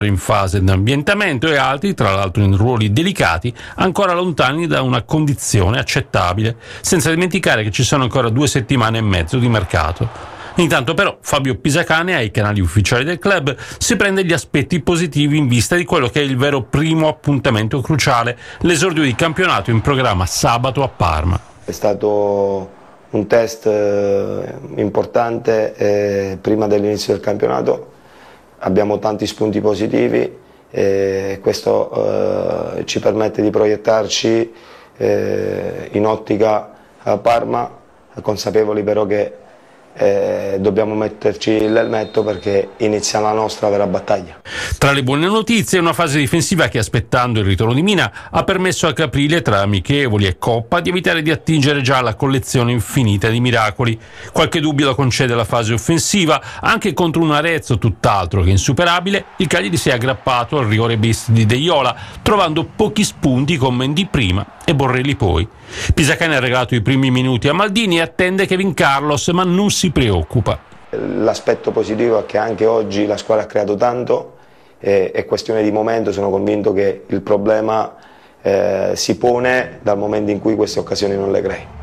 in fase di ambientamento e altri, tra l'altro in ruoli delicati, ancora lontani da una condizione accettabile, senza dimenticare che ci sono ancora 2 settimane e mezzo di mercato. Intanto però Fabio Pisacane ai canali ufficiali del club si prende gli aspetti positivi in vista di quello che è il vero primo appuntamento cruciale, l'esordio di campionato in programma sabato a Parma. È stato un test importante prima dell'inizio del campionato. Abbiamo tanti spunti positivi e questo ci permette di proiettarci in ottica a Parma, consapevoli però che dobbiamo metterci l'elmetto perché inizia la nostra vera battaglia. Tra le buone notizie una fase difensiva che, aspettando il ritorno di Mina, ha permesso a Caprile, tra amichevoli e Coppa, di evitare di attingere già alla collezione infinita di miracoli. Qualche dubbio la concede la fase offensiva, anche contro un Arezzo tutt'altro che insuperabile. Il Cagliari si è aggrappato al rigore bis di Deiola, trovando pochi spunti con Mendy prima e Borrelli poi. Pisacane ha regalato i primi minuti a Maldini e attende Kevin Carlos, ma non si preoccupa. L'aspetto positivo è che anche oggi la squadra ha creato tanto, è questione di momento. Sono convinto che il problema si pone dal momento in cui queste occasioni non le crei.